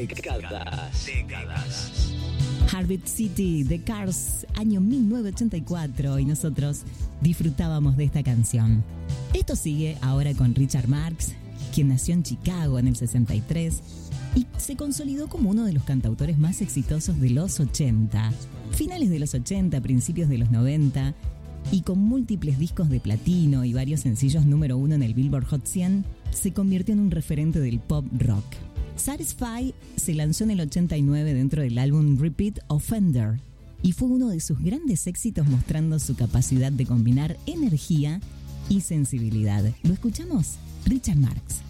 Décadas. Heartbeat City, The Cars, año 1984, y nosotros disfrutábamos de esta canción. Esto sigue ahora con Richard Marx, quien nació en Chicago en el 63 y se consolidó como uno de los cantautores más exitosos de los 80, finales de los 80, principios de los 90, y con múltiples discos de platino y varios sencillos número 1 en el Billboard Hot 100, se convirtió en un referente del pop rock. Satisfy se lanzó en el 89 dentro del álbum Repeat Offender y fue uno de sus grandes éxitos, mostrando su capacidad de combinar energía y sensibilidad. ¿Lo escuchamos? Richard Marx.